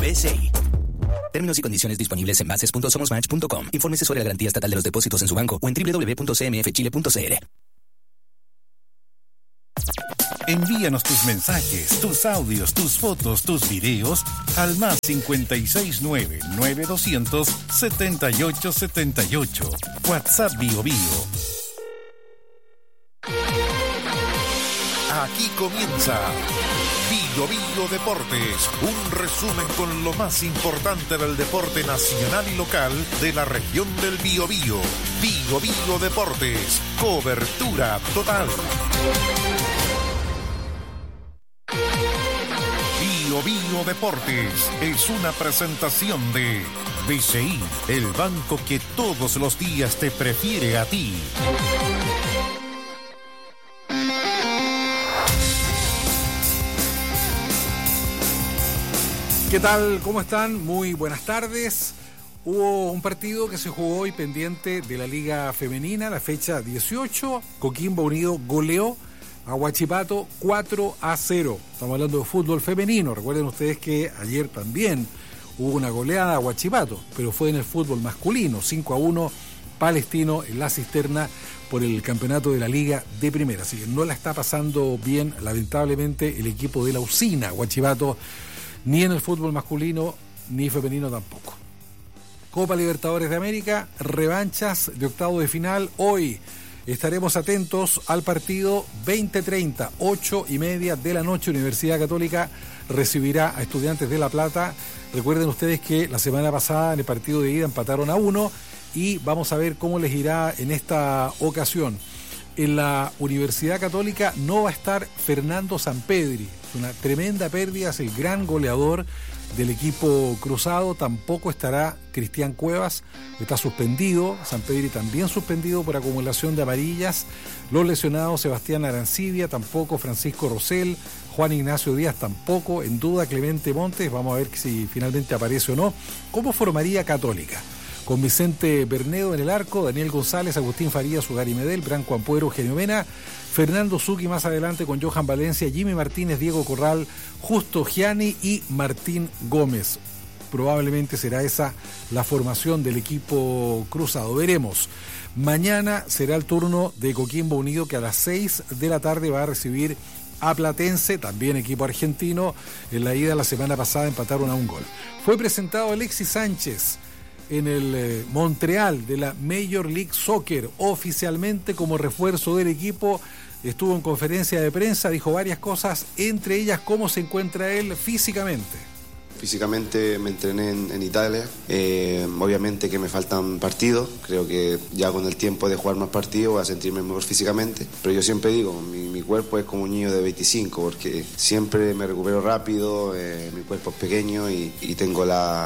BCI. Términos y condiciones disponibles en bases.somosmatch.com. Infórmese sobre la garantía estatal de los depósitos en su banco o en www.cmfchile.cl. Envíanos tus mensajes, tus audios, tus fotos, tus videos al más 569-9200-7878. WhatsApp Bio. Aquí comienza Bio Deportes, un resumen con lo más importante del deporte nacional y local de la región del Biobío. Bio Deportes, cobertura total. Bio Deportes es una presentación de BCI, el banco que todos los días te prefiere a ti. ¿Qué tal? ¿Cómo están? Muy buenas tardes. Hubo un partido que se jugó hoy pendiente de la Liga Femenina, la fecha 18. Coquimbo Unido goleó a Huachipato 4-0. Estamos hablando de fútbol femenino. Recuerden ustedes que ayer también hubo una goleada a Huachipato, pero fue en el fútbol masculino, 5-1 Palestino en la Cisterna por el campeonato de la Liga de Primera. Así que no la está pasando bien, lamentablemente, el equipo de la Usina Huachipato, ni en el fútbol masculino ni femenino tampoco. Copa Libertadores de América, revanchas de octavo de final. Hoy estaremos atentos al partido 20:30, 8:30 de la noche. Universidad Católica recibirá a Estudiantes de La Plata. Recuerden ustedes que la semana pasada en el partido de ida empataron a 1 y vamos a ver cómo les irá en esta ocasión. En la Universidad Católica no va a estar Fernando Sampedri. Es una tremenda pérdida, es el gran goleador del equipo cruzado. Tampoco estará Cristian Cuevas, está suspendido. Sampedri también suspendido por acumulación de amarillas. Los lesionados: Sebastián Arancibia, tampoco Francisco Rosell, Juan Ignacio Díaz tampoco, en duda Clemente Montes. Vamos a ver si finalmente aparece o no. ¿Cómo formaría Católica? Con Vicente Bernedo en el arco, Daniel González, Agustín Farías, Ugari Medel, Branco Ampuero, Eugenio Mena, Fernando Zucchi más adelante con Johan Valencia, Jimmy Martínez, Diego Corral, Justo Gianni y Martín Gómez. Probablemente será esa la formación del equipo cruzado. Veremos. Mañana será el turno de Coquimbo Unido, que a las 6 de la tarde va a recibir a Platense, también equipo argentino. En la ida la semana pasada empataron a 1 gol. Fue presentado Alexis Sánchez en el Montreal de la Major League Soccer, oficialmente como refuerzo del equipo. Estuvo en conferencia de prensa, dijo varias cosas, entre ellas cómo se encuentra él físicamente. Físicamente me entrené en Italia, obviamente que me faltan partidos, creo que ya con el tiempo de jugar más partidos voy a sentirme mejor físicamente, pero yo siempre digo, mi cuerpo es como un niño de 25, porque siempre me recupero rápido, mi cuerpo es pequeño y tengo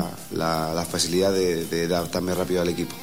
la facilidad de adaptarme rápido al equipo.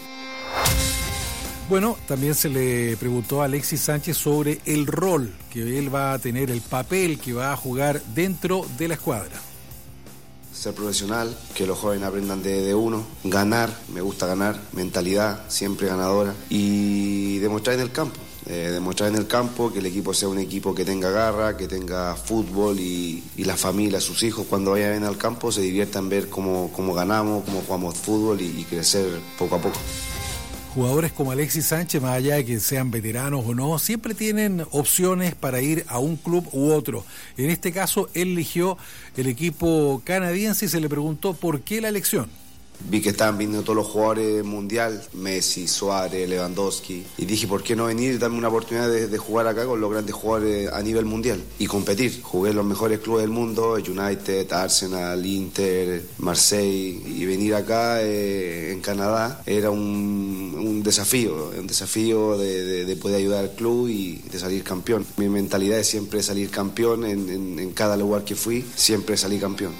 Bueno, también se le preguntó a Alexis Sánchez sobre el rol que él va a tener, el papel que va a jugar dentro de la escuadra. Ser profesional, que los jóvenes aprendan de uno, ganar, me gusta ganar, mentalidad siempre ganadora y demostrar en el campo. Demostrar en el campo que el equipo sea un equipo que tenga garra, que tenga fútbol y la familia, sus hijos cuando vayan al campo se diviertan ver cómo ganamos, cómo jugamos fútbol y crecer poco a poco. Jugadores como Alexis Sánchez, más allá de que sean veteranos o no, siempre tienen opciones para ir a un club u otro. En este caso, él eligió el equipo canadiense y se le preguntó por qué la elección. Vi que estaban viniendo todos los jugadores mundial, Messi, Suárez, Lewandowski, y dije, ¿por qué no venir y darme una oportunidad de jugar acá con los grandes jugadores a nivel mundial y competir? Jugué en los mejores clubes del mundo, United, Arsenal, Inter, Marseille, y venir acá en Canadá era un desafío de poder ayudar al club y de salir campeón. Mi mentalidad es siempre salir campeón, en cada lugar que fui, siempre salí campeón.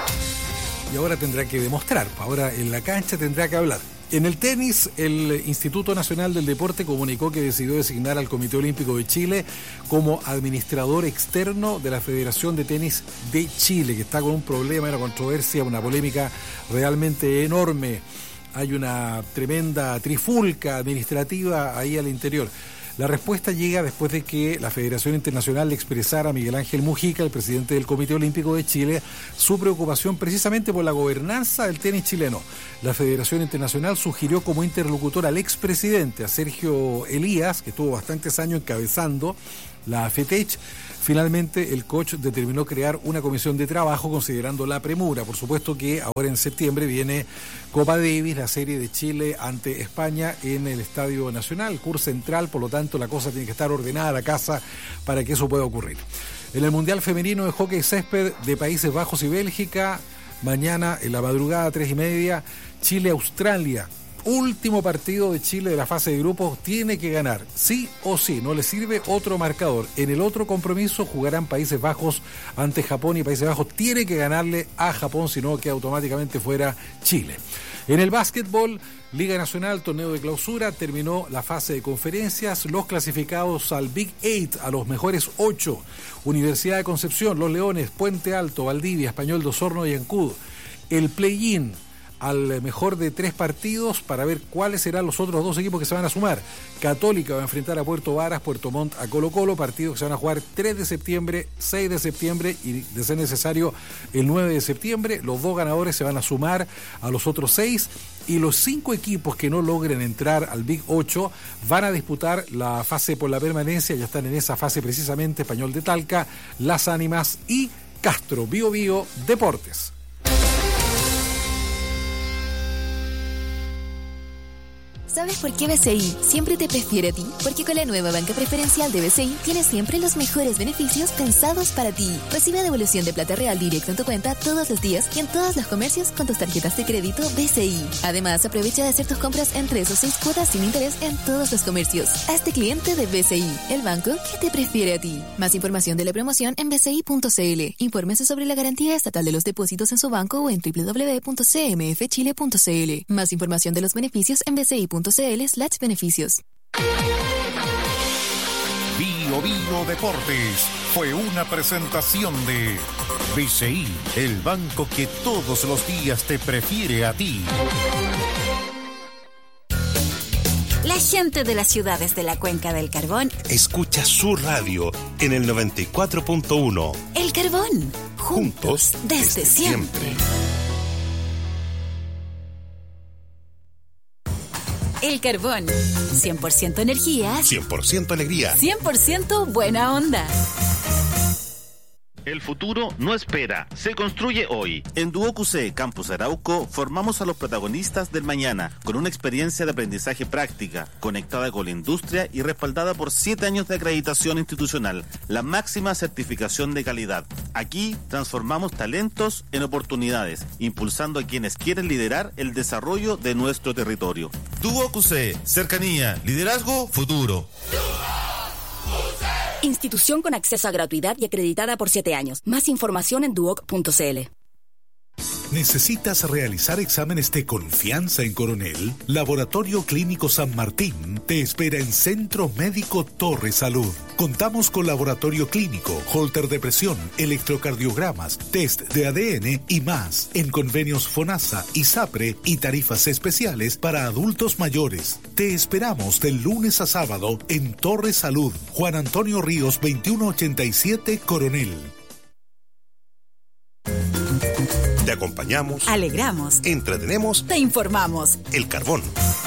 Y ahora tendrá que demostrar, ahora en la cancha tendrá que hablar. En el tenis, el Instituto Nacional del Deporte comunicó que decidió designar al Comité Olímpico de Chile como administrador externo de la Federación de Tenis de Chile, que está con un problema, una controversia, una polémica realmente enorme. Hay una tremenda trifulca administrativa ahí al interior. La respuesta llega después de que la Federación Internacional le expresara a Miguel Ángel Mujica, el presidente del Comité Olímpico de Chile, su preocupación precisamente por la gobernanza del tenis chileno. La Federación Internacional sugirió como interlocutor al expresidente, a Sergio Elías, que estuvo bastantes años encabezando la FETECH. Finalmente, el coach determinó crear una comisión de trabajo considerando la premura. Por supuesto que ahora en septiembre viene Copa Davis, la serie de Chile ante España en el Estadio Nacional, Cur Central, por lo tanto la cosa tiene que estar ordenada a la casa para que eso pueda ocurrir. En el Mundial Femenino de Hockey Césped de Países Bajos y Bélgica, mañana en la madrugada 3:30, Chile-Australia. Último partido de Chile de la fase de grupos, tiene que ganar, sí o sí, no le sirve otro marcador. En el otro compromiso jugarán Países Bajos ante Japón y Países Bajos tiene que ganarle a Japón, si no queda automáticamente fuera Chile. En el básquetbol, Liga Nacional, torneo de clausura, terminó la fase de conferencias, los clasificados al Big 8, a los mejores 8, Universidad de Concepción, Los Leones, Puente Alto, Valdivia, Español de Osorno y Ancud. El play-in al mejor de 3 partidos para ver cuáles serán los otros 2 equipos que se van a sumar. Católica va a enfrentar a Puerto Varas, Puerto Montt a Colo Colo, partidos que se van a jugar 3 de septiembre, 6 de septiembre y, de ser necesario, el 9 de septiembre. Los 2 ganadores se van a sumar a los otros 6 y los 5 equipos que no logren entrar al Big 8 van a disputar la fase por la permanencia. Ya están en esa fase precisamente Español de Talca, Las Ánimas y Castro. Bio Bio Deportes. ¿Sabes por qué BCI siempre te prefiere a ti? Porque con la nueva banca preferencial de BCI tienes siempre los mejores beneficios pensados para ti. Recibe devolución de plata real directo en tu cuenta todos los días y en todos los comercios con tus tarjetas de crédito BCI. Además, aprovecha de hacer tus compras en 3 o 6 cuotas sin interés en todos los comercios. Hazte cliente de BCI, el banco que te prefiere a ti. Más información de la promoción en bci.cl. Infórmese sobre la garantía estatal de los depósitos en su banco o en www.cmfchile.cl. Más información de los beneficios en bci.cl/beneficios. Bio Bio Deportes fue una presentación de BCI, el banco que todos los días te prefiere a ti. La gente de las ciudades de la Cuenca del Carbón escucha su radio en el 94.1. El Carbón, juntos desde siempre. El Carbón, 100% energía, 100% alegría, 100% buena onda. El futuro no espera, se construye hoy. En Duoc-UC Campus Arauco formamos a los protagonistas del mañana con una experiencia de aprendizaje práctica, conectada con la industria y respaldada por 7 años de acreditación institucional, la máxima certificación de calidad. Aquí transformamos talentos en oportunidades, impulsando a quienes quieren liderar el desarrollo de nuestro territorio. Duoc-UC, cercanía, liderazgo, futuro. Institución con acceso a gratuidad y acreditada por 7 años. Más información en duoc.cl. ¿Necesitas realizar exámenes de confianza en Coronel? Laboratorio Clínico San Martín te espera en Centro Médico Torre Salud. Contamos con laboratorio clínico, holter de presión, electrocardiogramas, test de ADN y más. En convenios FONASA, ISAPRE y tarifas especiales para adultos mayores. Te esperamos del lunes a sábado en Torre Salud. Juan Antonio Ríos 2187 Coronel. Te acompañamos, alegramos, entretenemos, te informamos. El Carbón.